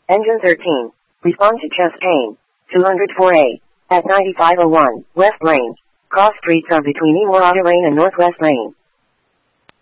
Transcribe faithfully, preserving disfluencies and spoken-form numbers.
Engine thirteen. Respond to chest pain. two oh four A. At ninety-five oh one, West Lane. Cross streets are between East Morada Lane and Northwest Lane.